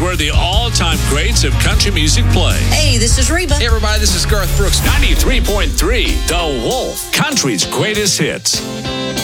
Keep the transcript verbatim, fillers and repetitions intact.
where the all-time greats of country music play. Hey, this is Reba. Hey, everybody, this is Garth Brooks. ninety-three point three The Wolf, country's greatest hits.